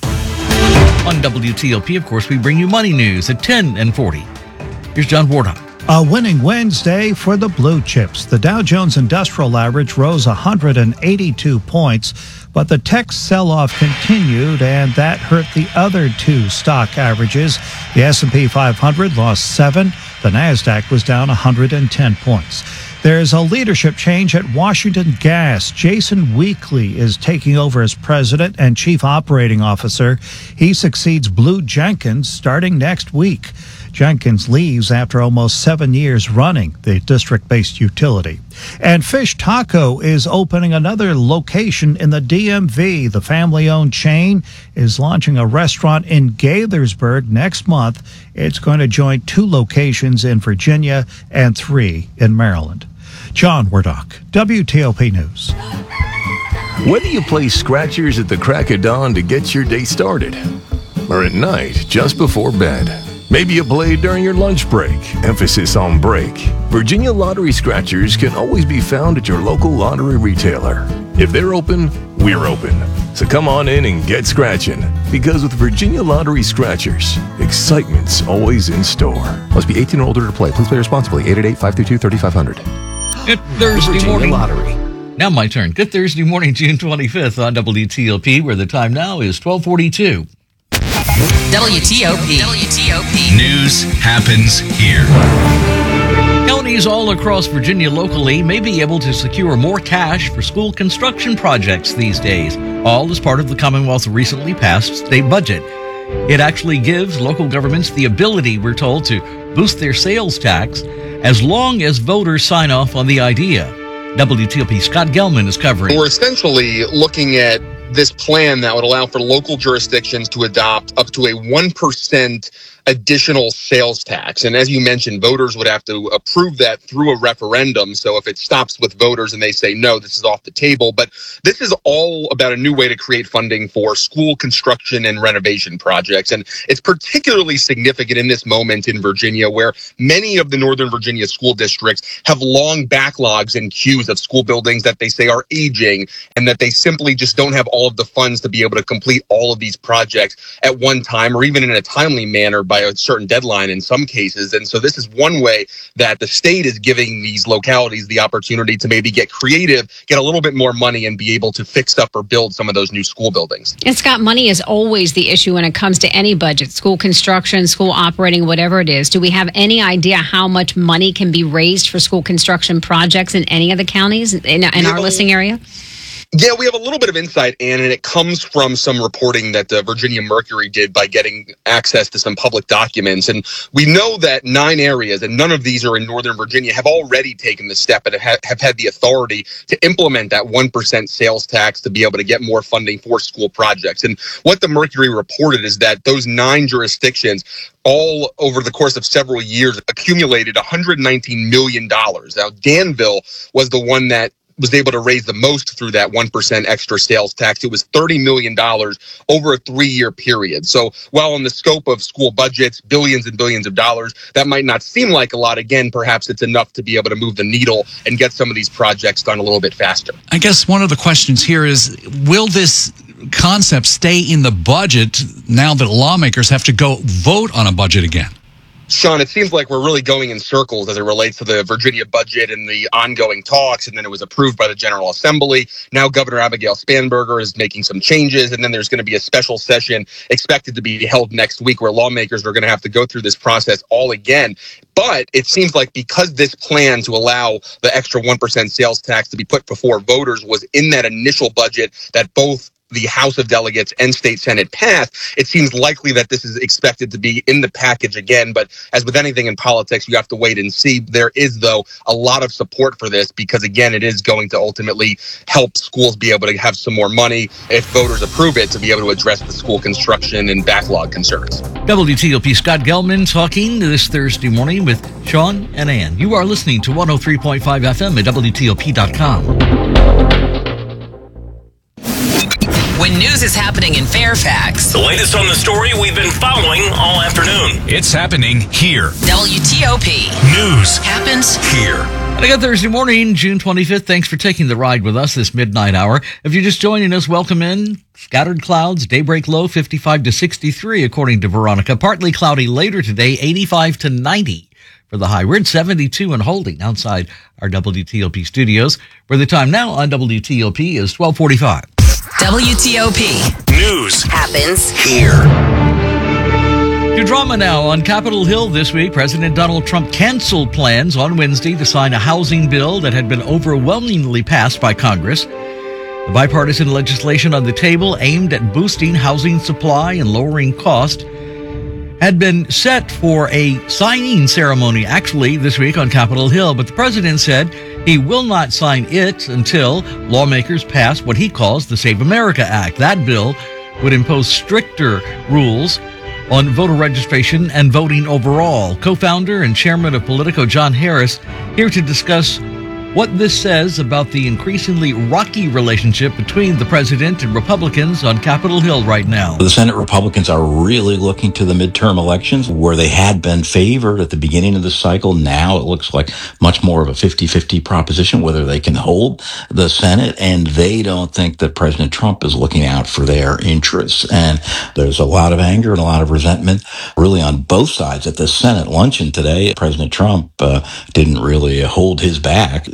On W T O P, of course, we bring you money news at ten and forty. Here's John Wardock. A winning Wednesday for the blue chips. The Dow Jones Industrial Average rose one hundred eighty-two points, but the tech sell-off continued, and that hurt the other two stock averages. The S and P five hundred lost seven. The NASDAQ was down one hundred ten points. There's a leadership change at Washington Gas. Jason Weekley is taking over as president and chief operating officer. He succeeds Blue Jenkins starting next week. Jenkins leaves after almost seven years running the district-based utility. And Fish Taco is opening another location in the D M V. The family-owned chain is launching a restaurant in Gaithersburg next month. It's going to join two locations in Virginia and three in Maryland. John Wardock, W T O P News. Whether you play scratchers at the crack of dawn to get your day started, or at night just before bed, maybe you play during your lunch break, emphasis on break, Virginia Lottery Scratchers can always be found at your local lottery retailer. If they're open, we're open. So come on in and get scratching, because with Virginia Lottery Scratchers, excitement's always in store. Must be eighteen or older to play. Please play responsibly. eight eight eight, five two two, three five zero zero. Good Thursday Virginia morning. Lottery. Now my turn. Good Thursday morning, June twenty-fifth on W T O P, where the time now is twelve forty-two. W T O P. W T O P. News happens here. Counties all across Virginia locally may be able to secure more cash for school construction projects these days, all as part of the Commonwealth's recently passed state budget. It actually gives local governments the ability, we're told, to boost their sales tax as long as voters sign off on the idea. W T O P Scott Gelman is covering. We're essentially looking at this plan that would allow for local jurisdictions to adopt up to a one percent additional sales tax. And as you mentioned, voters would have to approve that through a referendum. So if it stops with voters and they say, no, this is off the table. But this is all about a new way to create funding for school construction and renovation projects. And it's particularly significant in this moment in Virginia, where many of the Northern Virginia school districts have long backlogs and queues of school buildings that they say are aging, and that they simply just don't have all of the funds to be able to complete all of these projects at one time, or even in a timely manner by a certain deadline in some cases. And so this is one way that the state is giving these localities the opportunity to maybe get creative, get a little bit more money, and be able to fix up or build some of those new school buildings. And Scott, money is always the issue when it comes to any budget, school construction, school operating, whatever it is. Do we have any idea how much money can be raised for school construction projects in any of the counties in, in our listening area? Yeah, we have a little bit of insight, Ann, and it comes from some reporting that the Virginia Mercury did by getting access to some public documents. And we know that nine areas, and none of these are in Northern Virginia, have already taken the step and have, have had the authority to implement that one percent sales tax to be able to get more funding for school projects. And what the Mercury reported is that those nine jurisdictions all over the course of several years accumulated one hundred nineteen million dollars. Now, Danville was the one that was able to raise the most through that one percent extra sales tax. It was thirty million dollars over a three-year period. So while in the scope of school budgets, billions and billions of dollars, that might not seem like a lot. Again, perhaps it's enough to be able to move the needle and get some of these projects done a little bit faster. I guess one of the questions here is, will this concept stay in the budget now that lawmakers have to go vote on a budget again? Sean, it seems like we're really going in circles as it relates to the Virginia budget and the ongoing talks, and then it was approved by the General Assembly. Now Governor Abigail Spanberger is making some changes, and then there's going to be a special session expected to be held next week where lawmakers are going to have to go through this process all again. But it seems like because this plan to allow the extra one percent sales tax to be put before voters was in that initial budget that both the House of Delegates and State Senate passed, it seems likely that this is expected to be in the package again. But as with anything in politics, you have to wait and see. There is, though, a lot of support for this because, again, it is going to ultimately help schools be able to have some more money if voters approve it to be able to address the school construction and backlog concerns. W T O P Scott Gelman talking this Thursday morning with Sean and Ann. You are listening to one oh three point five F M at W T O P dot com. When news is happening in Fairfax, The latest on the story we've been following all afternoon. It's happening here. W T O P News happens here. And again, Thursday morning, June twenty-fifth. Thanks for taking the ride with us this midnight hour. If you're just joining us, welcome in. Scattered clouds, daybreak low fifty-five to sixty-three, according to Veronica. Partly cloudy later today, eighty-five to ninety. For the high, we're at seventy-two and holding outside our W T O P studios, where the time now on W T O P is twelve forty-five. W T O P News happens here. To drama now on Capitol Hill this week, President Donald Trump canceled plans on Wednesday to sign a housing bill that had been overwhelmingly passed by Congress. The bipartisan legislation on the table, aimed at boosting housing supply and lowering cost, had been set for a signing ceremony actually this week on Capitol Hill, but the president said he will not sign it until lawmakers pass what he calls the Save America Act. That bill would impose stricter rules on voter registration and voting overall. Co-founder and chairman of Politico, John Harris, here to discuss what this says about the increasingly rocky relationship between the president and Republicans on Capitol Hill right now. The Senate Republicans are really looking to the midterm elections where they had been favored at the beginning of the cycle. Now it looks like much more of a fifty-fifty proposition whether they can hold the Senate, and they don't think that President Trump is looking out for their interests. And there's a lot of anger and a lot of resentment really on both sides. At the Senate luncheon today, President Trump uh, didn't really hold his back.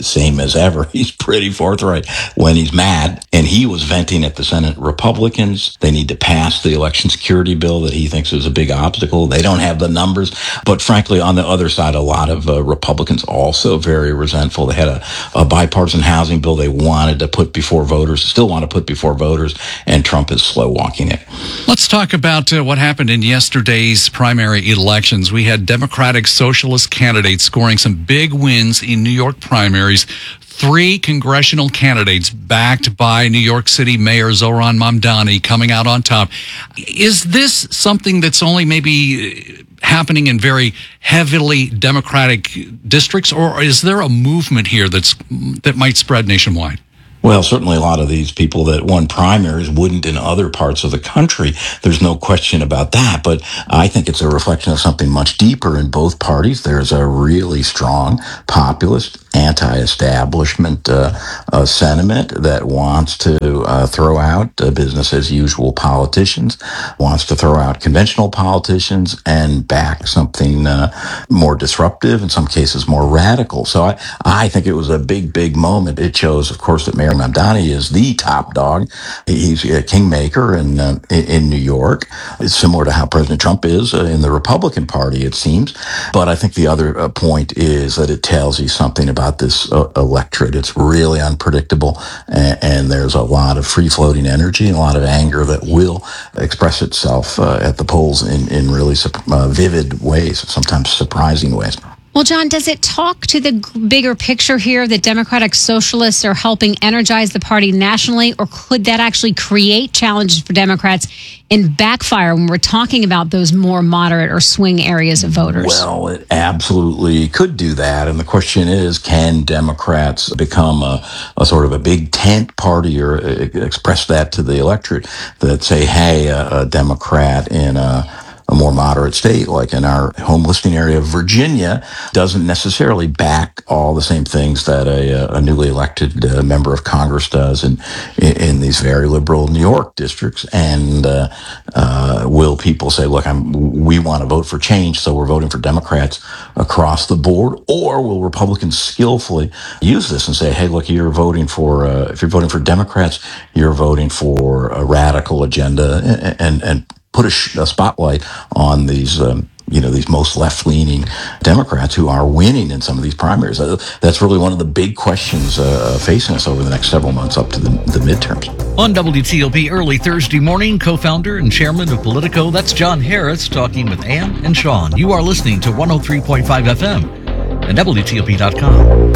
same as ever. He's pretty forthright when he's mad. And he was venting at the Senate Republicans. They need to pass the election security bill that he thinks is a big obstacle. They don't have the numbers. But frankly, on the other side, a lot of uh, Republicans also very resentful. They had a, a bipartisan housing bill they wanted to put before voters, still want to put before voters, and Trump is slow walking it. Let's talk about uh, what happened in yesterday's primary elections. We had Democratic Socialist candidates scoring some big wins in New York primaries. Three congressional candidates backed by New York City Mayor Zohran Mamdani coming out on top. Is this something that's only maybe happening in very heavily Democratic districts, or is there a movement here that's that might spread nationwide? Well, certainly a lot of these people that won primaries wouldn't in other parts of the country. There's no question about that. But I think it's a reflection of something much deeper in both parties. There's a really strong populist, anti-establishment uh, uh, sentiment that wants to uh, throw out uh, business as usual politicians, wants to throw out conventional politicians and back something uh, more disruptive, in some cases more radical. So I, I think it was a big, big moment. It shows, of course, that Mayor Mamdani is the top dog. He's a kingmaker in, uh, in New York. It's similar to how President Trump is uh, in the Republican Party, it seems. But I think the other uh, point is that it tells you something about this uh, electorate. It's really unpredictable, and, and there's a lot of free-floating energy and a lot of anger that will express itself uh, at the polls in, in really uh, vivid ways, sometimes surprising ways. Well, John, does it talk to the bigger picture here that Democratic Socialists are helping energize the party nationally, or could that actually create challenges for Democrats and backfire when we're talking about those more moderate or swing areas of voters? Well, it absolutely could do that. And the question is, can Democrats become a, a sort of a big tent party or uh, express that to the electorate that say, hey, a, a Democrat in a a more moderate state, like in our home listing area of Virginia, doesn't necessarily back all the same things that a, a newly elected uh, member of Congress does in, in these very liberal New York districts. And uh, uh, will people say, look, I'm, we want to vote for change, so we're voting for Democrats across the board? Or will Republicans skillfully use this and say, hey, look, you're voting for, uh, if you're voting for Democrats, you're voting for a radical agenda, and, and, and put a, sh- a spotlight on these, um, you know, these most left-leaning Democrats who are winning in some of these primaries. Uh, that's really one of the big questions uh, facing us over the next several months up to the, the midterms. On W T O P early Thursday morning, co-founder and chairman of Politico, that's John Harris, talking with Ann and Sean. You are listening to one oh three point five F M and W T O P dot com.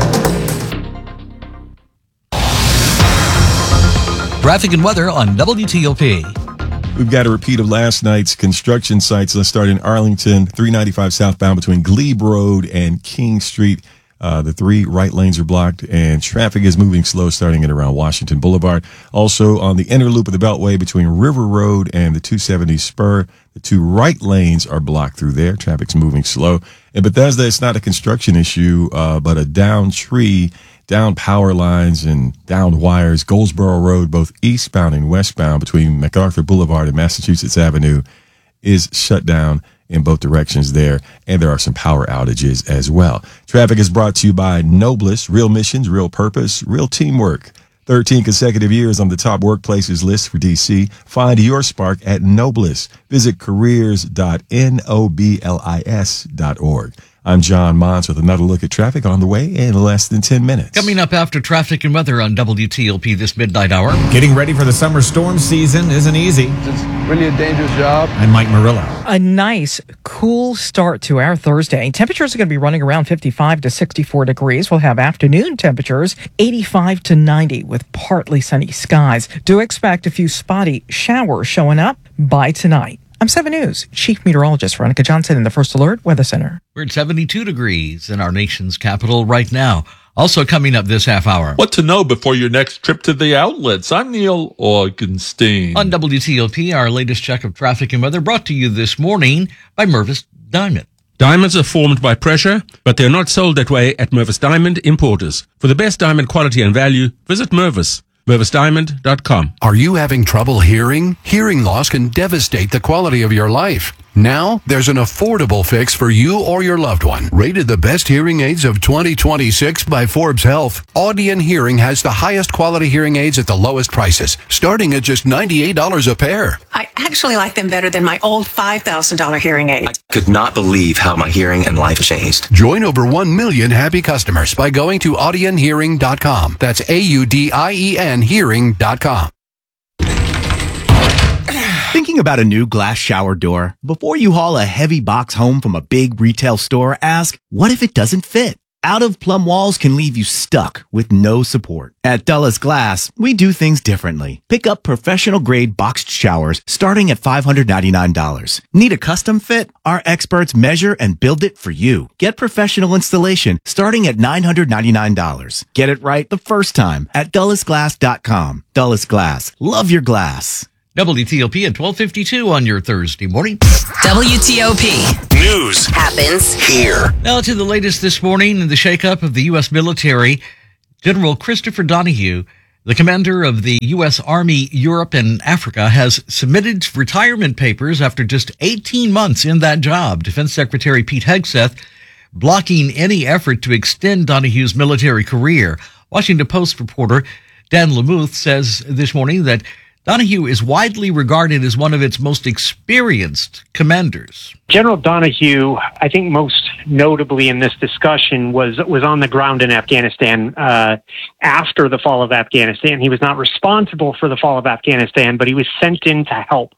Traffic and weather on W T O P. We've got a repeat of last night's construction sites. Let's start in Arlington, three ninety-five southbound between Glebe Road and King Street. Uh, the three right lanes are blocked, and traffic is moving slow starting at around Washington Boulevard. Also, on the inner loop of the Beltway between River Road and the two seventy Spur, the two right lanes are blocked through there. Traffic's moving slow. In Bethesda, it's not a construction issue, uh, but a down tree, down power lines and down wires. Goldsboro Road, both eastbound and westbound between MacArthur Boulevard and Massachusetts Avenue, is shut down in both directions there, and there are some power outages as well. Traffic is brought to you by Noblest, real missions, real purpose, real teamwork. thirteen consecutive years on the top workplaces list for D C. Find your spark at Noblest. Visit careers dot nobles dot org. I'm John Mons with another look at traffic on the way in less than ten minutes. Coming up after traffic and weather on W T O P this midnight hour. Getting ready for the summer storm season isn't easy. It's really a dangerous job. I'm Mike Murillo. A nice, cool start to our Thursday. Temperatures are going to be running around fifty-five to sixty-four degrees. We'll have afternoon temperatures eighty-five to ninety with partly sunny skies. Do expect a few spotty showers showing up by tonight. I'm seven News Chief Meteorologist Veronica Johnson in the First Alert Weather Center. We're at seventy-two degrees in our nation's capital right now. Also coming up this half hour. What to know before your next trip to the outlets. I'm Neil Augenstein. On W T O P, our latest check of traffic and weather brought to you this morning by Mervis Diamond. Diamonds are formed by pressure, but they're not sold that way at Mervis Diamond Importers. For the best diamond quality and value, visit Mervis. Mervis Diamond dot com. Are you having trouble hearing? Hearing loss can devastate the quality of your life. Now, there's an affordable fix for you or your loved one. Rated the best hearing aids of twenty twenty-six by Forbes Health, Audion Hearing has the highest quality hearing aids at the lowest prices, starting at just ninety-eight dollars a pair. I actually like them better than my old five thousand dollars hearing aid. I could not believe how my hearing and life changed. Join over one million happy customers by going to audion hearing dot com. That's A U D I E N hearing dot com. Thinking about a new glass shower door? Before you haul a heavy box home from a big retail store, ask, what if it doesn't fit? Out-of-plumb walls can leave you stuck with no support. At Dulles Glass, we do things differently. Pick up professional-grade boxed showers starting at five hundred ninety-nine dollars. Need a custom fit? Our experts measure and build it for you. Get professional installation starting at nine hundred ninety-nine dollars. Get it right the first time at dulles glass dot com. Dulles Glass. Love your glass. W T O P at twelve fifty-two on your Thursday morning. W T O P. News happens here. Now to the latest this morning in the shakeup of the U S military. General Christopher Donahue, the commander of the U S Army Europe and Africa, has submitted retirement papers after just eighteen months in that job. Defense Secretary Pete Hegseth blocking any effort to extend Donahue's military career. Washington Post reporter Dan Lamuth says this morning that Donahue is widely regarded as one of its most experienced commanders. General Donahue, I think most notably in this discussion, was was on the ground in Afghanistan uh, after the fall of Afghanistan. He was not responsible for the fall of Afghanistan, but he was sent in to help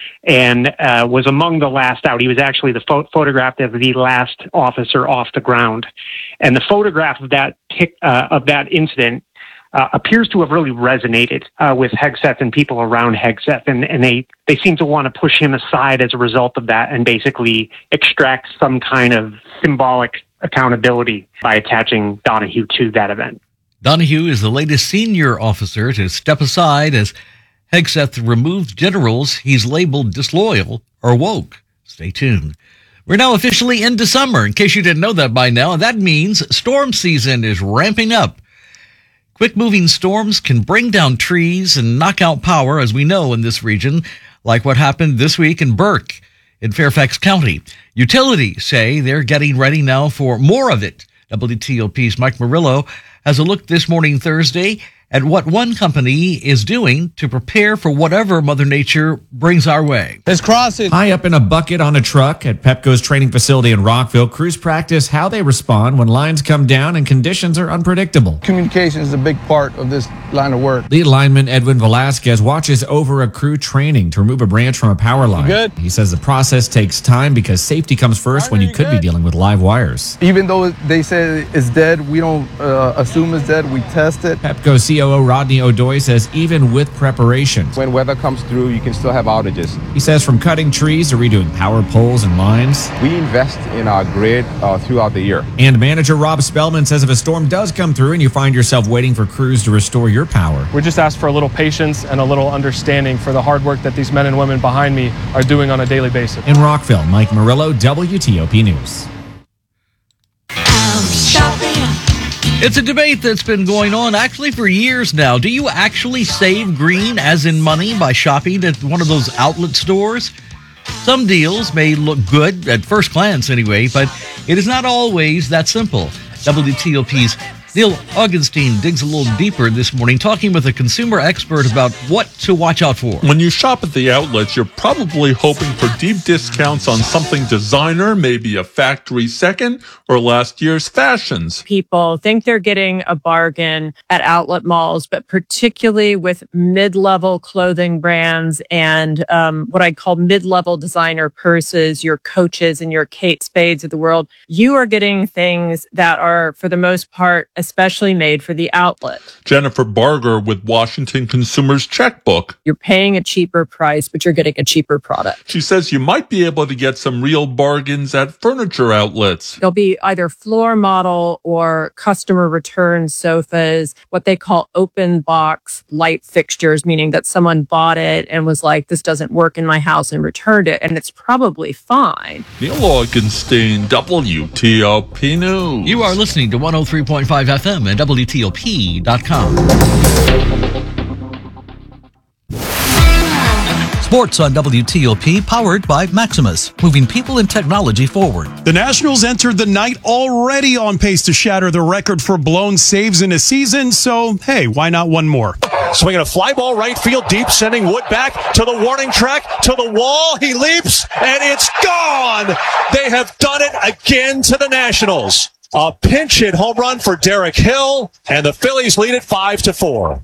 and uh, was among the last out. He was actually the pho- photographed as the last officer off the ground. And the photograph of that pic, uh, of that incident Uh, appears to have really resonated uh, with Hegseth and people around Hegseth, and, and they, they seem to want to push him aside as a result of that and basically extract some kind of symbolic accountability by attaching Donahue to that event. Donahue is the latest senior officer to step aside as Hegseth removed generals he's labeled disloyal or woke. Stay tuned. We're now officially into summer, in case you didn't know that by now. That means storm season is ramping up. Quick-moving storms can bring down trees and knock out power, as we know in this region, like what happened this week in Burke in Fairfax County. Utilities say they're getting ready now for more of it. W T O P's Mike Murillo has a look this morning, Thursday, at what one company is doing to prepare for whatever Mother Nature brings our way. This crossing. High up in a bucket on a truck at Pepco's training facility in Rockville, crews practice how they respond when lines come down and conditions are unpredictable. Communication is a big part of this line of work. Lead lineman Edwin Velasquez watches over a crew training to remove a branch from a power line. Good. He says the process takes time because safety comes first when you could be dealing with live wires. Even though they say it's dead, we don't uh, assume it's dead. We test it. Pepco C O O Rodney O'Doy says even with preparation, when weather comes through, you can still have outages. He says from cutting trees to redoing power poles and lines, we invest in our grid uh, throughout the year. And manager Rob Spellman says if a storm does come through and you find yourself waiting for crews to restore your power, we just ask for a little patience and a little understanding for the hard work that these men and women behind me are doing on a daily basis. In Rockville, Mike Murillo, W T O P News. It's a debate that's been going on actually for years now. Do you actually save green, as in money, by shopping at one of those outlet stores? Some deals may look good at first glance anyway, but it is not always that simple. W T O P's Neil Augustine digs a little deeper this morning, talking with a consumer expert about what to watch out for. When you shop at the outlets, you're probably hoping for deep discounts on something designer, maybe a factory second, or last year's fashions. People think they're getting a bargain at outlet malls, but particularly with mid-level clothing brands and um, what I call mid-level designer purses, your Coaches and your Kate Spades of the world, you are getting things that are, for the most part, especially made for the outlet. Jennifer Barger with Washington Consumers Checkbook. You're paying a cheaper price, but you're getting a cheaper product. She says you might be able to get some real bargains at furniture outlets. There'll be either floor model or customer return sofas, what they call open box light fixtures, meaning that someone bought it and was like, this doesn't work in my house, and returned it, and it's probably fine. Neil Augenstein, W T O P News. You are listening to one oh three point five F M and W T O P dot com. Sports on W T O P, powered by Maximus, moving people and technology forward. The Nationals entered the night already on pace to shatter the record for blown saves in a season, so hey, why not one more? Swinging a fly ball right field deep, sending Wood back to the warning track, to the wall. He leaps, and it's gone! They have done it again to the Nationals. A pinch hit home run for Derek Hill, and the Phillies lead it five to four.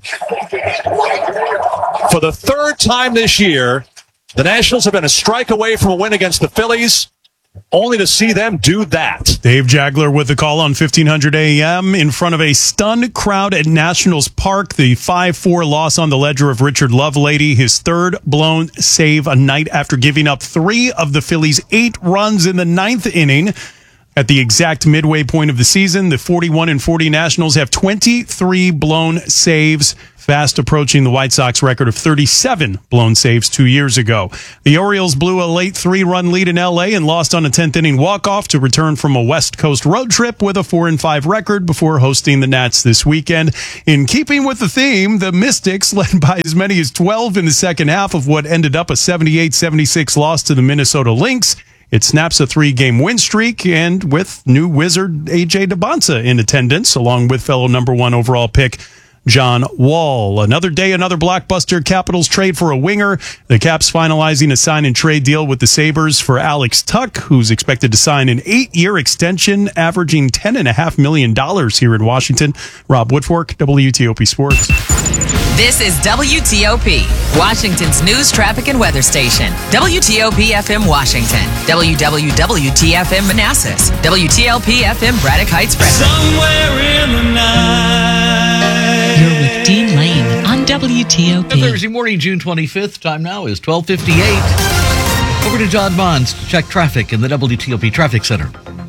For the third time this year, the Nationals have been a strike away from a win against the Phillies, only to see them do that. Dave Jagler with the call on fifteen hundred A M in front of a stunned crowd at Nationals Park. The five four loss on the ledger of Richard Lovelady, his third blown save a night after giving up three of the Phillies' eight runs in the ninth inning. At the exact midway point of the season, the forty-one and forty Nationals have twenty-three blown saves, fast approaching the White Sox record of thirty-seven blown saves two years ago. The Orioles blew a late three-run lead in L A and lost on a tenth inning walk-off to return from a West Coast road trip with a four and five record before hosting the Nats this weekend. In keeping with the theme, the Mystics led by as many as twelve in the second half of what ended up a seventy-eight seventy-six loss to the Minnesota Lynx. It snaps a three-game win streak, and with new Wizard A J DeBonsa in attendance, along with fellow number one overall pick John Wall. Another day, another blockbuster Capitals trade for a winger. The Caps finalizing a sign-and-trade deal with the Sabres for Alex Tuck, who's expected to sign an eight-year extension, averaging ten point five million dollars here in Washington. Rob Woodfork, W T O P Sports. This is W T O P, Washington's news, traffic, and weather station. W T O P F M Washington, W W W T F M Manassas, W T L P F M Braddock Heights, Fresno. Somewhere in the night. You're with Dean Lane on W T O P. Thursday morning, June twenty-fifth. Time now is twelve fifty-eight. Over to John Mons to check traffic in the W T O P Traffic Center.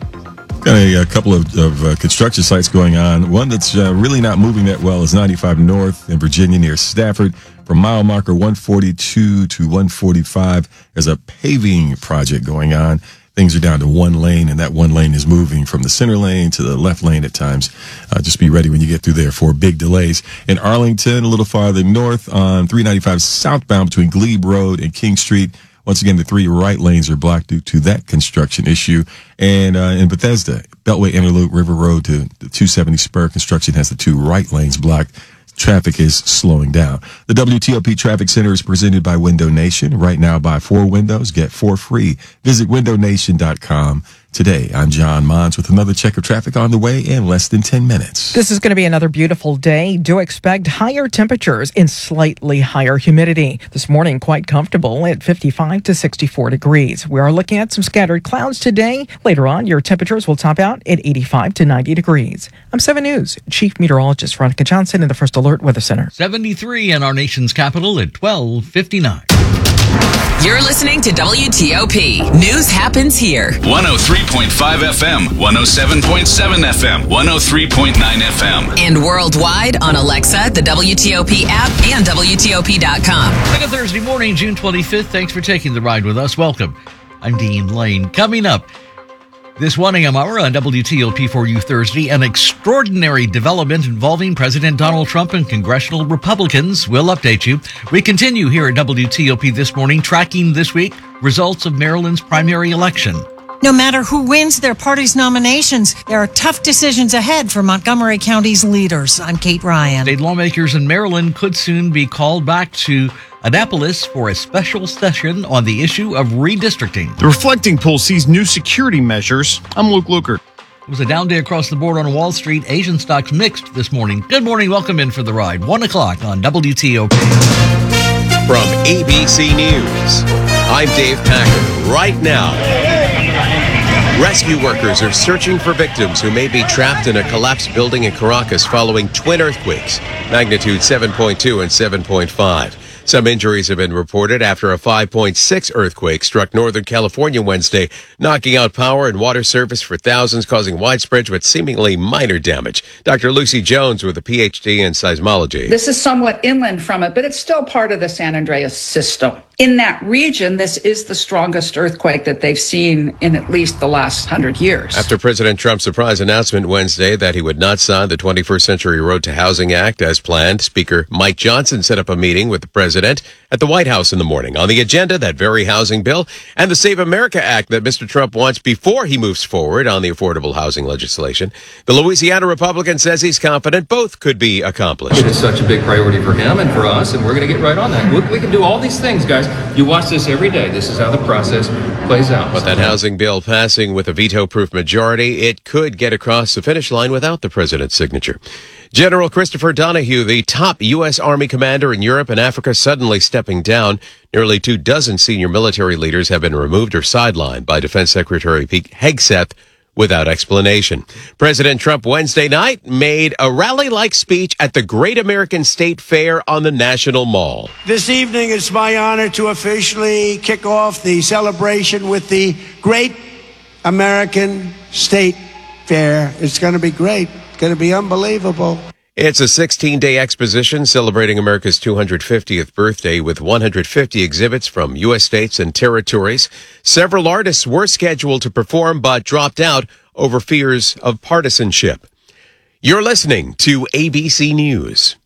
Got a, a couple of, of uh, construction sites going on. One that's uh, really not moving that well is ninety-five North in Virginia near Stafford. From mile marker one forty-two to one forty-five, there's a paving project going on. Things are down to one lane, and that one lane is moving from the center lane to the left lane at times. Uh, just be ready when you get through there for big delays. In Arlington, a little farther north on three ninety-five southbound between Glebe Road and King Street. Once again, the three right lanes are blocked due to that construction issue. And uh, in Bethesda, Beltway Interloop River Road to the two seventy Spur, construction has the two right lanes blocked. Traffic is slowing down. The W T O P Traffic Center is presented by Window Nation. Right now, buy four windows, get four free. Visit window nation dot com today. I'm John Mons with another check of traffic on the way in less than ten minutes. This is going to be another beautiful day. Do expect higher temperatures and slightly higher humidity. This morning, quite comfortable at fifty-five to sixty-four degrees. We are looking at some scattered clouds today. Later on, your temperatures will top out at eighty-five to ninety degrees. I'm seven News Chief Meteorologist Veronica Johnson in the First Alert Weather Center. seventy-three in our nation's capital at twelve fifty-nine. You're listening to W T O P. News happens here. one oh three point five F M, one oh seven point seven F M, one oh three point nine F M. And worldwide on Alexa, the W T O P app, and W T O P dot com. Second Thursday morning, June twenty-fifth. Thanks for taking the ride with us. Welcome. I'm Dean Lane. Coming up this one a.m. hour on W T O P for you Thursday, an extraordinary development involving President Donald Trump and congressional Republicans. We'll update you. We continue here at W T O P this morning, tracking this week results of Maryland's primary election. No matter who wins their party's nominations, there are tough decisions ahead for Montgomery County's leaders. I'm Kate Ryan. State lawmakers in Maryland could soon be called back to Annapolis for a special session on the issue of redistricting. The Reflecting Poll sees new security measures. I'm Luke Lukert. It was a down day across the board on Wall Street. Asian stocks mixed this morning. Good morning. Welcome in for the ride. One o'clock on W T O P. From A B C News, I'm Dave Packer. Right now, rescue workers are searching for victims who may be trapped in a collapsed building in Caracas following twin earthquakes, magnitude seven point two and seven point five. Some injuries have been reported after a five point six earthquake struck Northern California Wednesday, knocking out power and water service for thousands, causing widespread but seemingly minor damage. Doctor Lucy Jones with a P H D in seismology. This is somewhat inland from it, but it's still part of the San Andreas system. in that region, this is the strongest earthquake that they've seen in at least the last hundred years. After President Trump's surprise announcement Wednesday that he would not sign the twenty-first Century Road to Housing Act as planned, Speaker Mike Johnson set up a meeting with the president at the White House in the morning. On the agenda, that very housing bill and the Save America Act that Mister Trump wants before he moves forward on the affordable housing legislation. The Louisiana Republican says he's confident both could be accomplished. It is such a big priority for him and for us, and we're going to get right on that. We, we can do all these things, guys. You watch this every day. This is how the process plays out. But that housing bill passing with a veto-proof majority, it could get across the finish line without the president's signature. General Christopher Donahue, the top U S. Army commander in Europe and Africa, suddenly stepping down. Nearly two dozen senior military leaders have been removed or sidelined by Defense Secretary Pete Hegseth without explanation. President Trump Wednesday night made a rally-like speech at the Great American State Fair on the National Mall. This evening, it's my honor to officially kick off the celebration with the Great American State Fair. It's going to be great. It's going to be unbelievable. It's a sixteen-day exposition celebrating America's two hundred fiftieth birthday with one hundred fifty exhibits from U S states and territories. Several artists were scheduled to perform but dropped out over fears of partisanship. You're listening to A B C News.